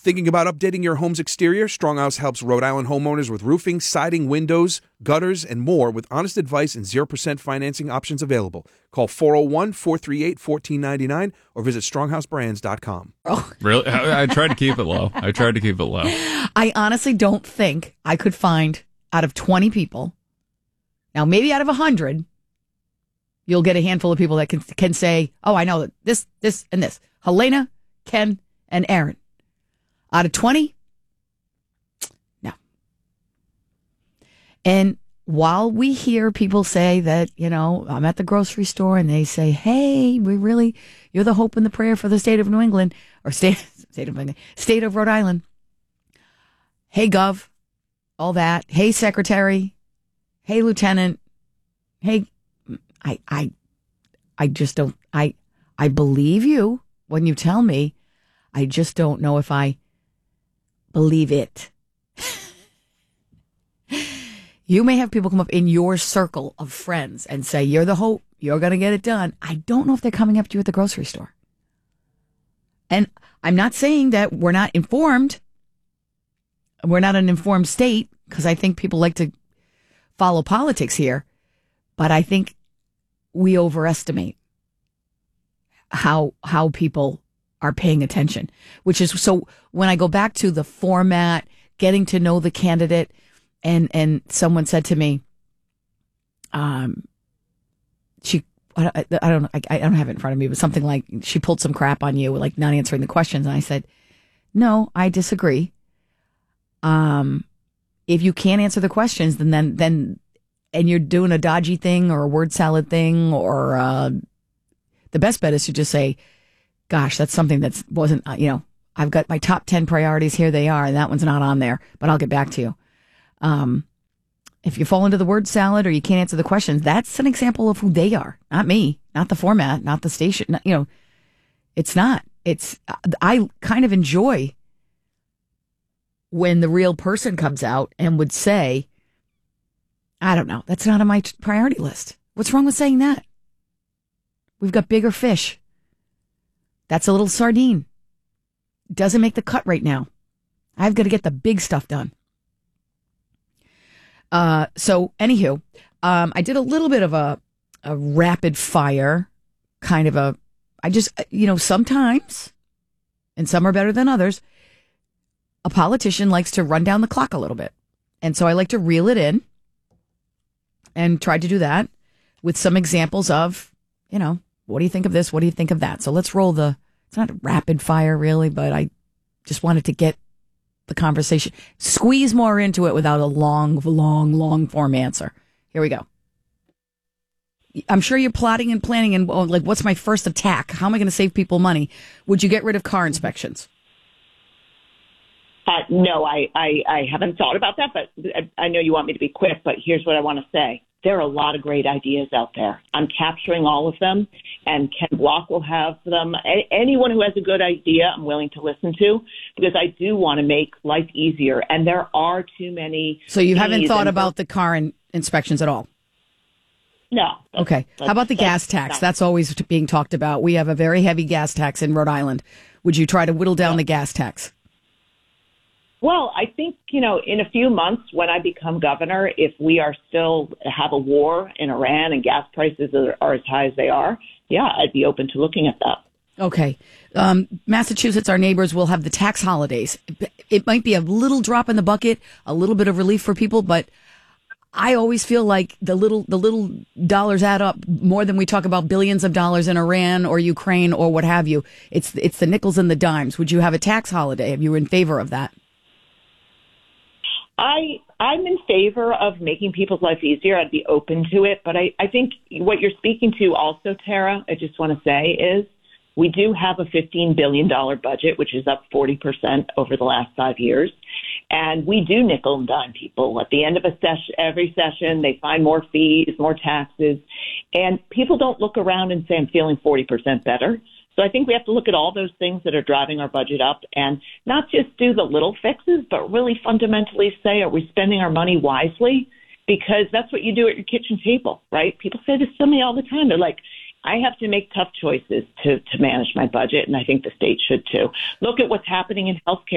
Thinking about updating your home's exterior? Stronghouse helps Rhode Island homeowners with roofing, siding, windows, gutters, and more with honest advice and 0% financing options available. Call 401-438-1499 or visit stronghouseBrands.com. Oh. Really? I tried to keep it low. I honestly don't think I could find out of 20 people, now maybe out of 100, you'll get a handful of people that can say, oh, I know that this, and this. Helena, Ken, and Aaron. Out of 20? No. And while we hear people say that, I'm at the grocery store and they say, hey, you're the hope and the prayer for the state of New England, or state of Rhode Island. Hey, Gov, all that. Hey, Secretary. Hey, Lieutenant. Hey, I just don't, I believe you when you tell me. I just don't know if I believe it. You may have people come up in your circle of friends and say, you're the hope, you're going to get it done. I don't know if they're coming up to you at the grocery store. And I'm not saying that we're not informed. We're not an informed state, because I think people like to follow politics here. But I think we overestimate how people are paying attention, which is, so when I go back to the format, getting to know the candidate, and someone said to me, I don't know, I don't have it in front of me, but something like, she pulled some crap on you, like not answering the questions. And I said, no, I disagree. If you can't answer the questions, then and you're doing a dodgy thing or a word salad thing, or the best bet is to just say, gosh, that's something that wasn't, I've got my top 10 priorities, here they are, and that one's not on there, but I'll get back to you. If you fall into the word salad or you can't answer the questions, that's an example of who they are, not me, not the format, not the station. It's not. I kind of enjoy when the real person comes out and would say, I don't know, that's not on my priority list. What's wrong with saying that? We've got bigger fish. That's a little sardine. Doesn't make the cut right now. I've got to get the big stuff done. So anywho, I did a little bit of a rapid fire kind of sometimes, and some are better than others, a politician likes to run down the clock a little bit. And so I like to reel it in and tried to do that with some examples of, what do you think of this? What do you think of that? So let's roll it's not rapid fire really, but I just wanted to get the conversation, squeeze more into it without a long form answer. Here we go. I'm sure you're plotting and planning and what's my first attack? How am I going to save people money? Would you get rid of car inspections? No, I haven't thought about that, but I know you want me to be quick, but here's what I want to say. There are a lot of great ideas out there. I'm capturing all of them, and Ken Block will have them. Anyone who has a good idea, I'm willing to listen to, because I do want to make life easier, and there are too many. So you haven't thought about the car inspections at all? No. Okay. How about the gas tax? No. That's always being talked about. We have a very heavy gas tax in Rhode Island. Would you try to whittle down the gas tax? Well, I think, in a few months when I become governor, if we are still have a war in Iran and gas prices are as high as they are, yeah, I'd be open to looking at that. Okay. Massachusetts, our neighbors, will have the tax holidays. It might be a little drop in the bucket, a little bit of relief for people, but I always feel like the little dollars add up more than we talk about billions of dollars in Iran or Ukraine or what have you. It's the nickels and the dimes. Would you have a tax holiday? Are you in favor of that? I'm in favor of making people's life easier. I'd be open to it. But I think what you're speaking to also, Tara, I just want to say is we do have a $15 billion budget, which is up 40% over the last 5 years. And we do nickel and dime people. At the end of every session, they find more fees, more taxes. And people don't look around and say, I'm feeling 40% better. So I think we have to look at all those things that are driving our budget up and not just do the little fixes, but really fundamentally say, are we spending our money wisely? Because that's what you do at your kitchen table, right? People say this to me all the time. They're like, I have to make tough choices to manage my budget, and I think the state should too. Look at what's happening in healthcare.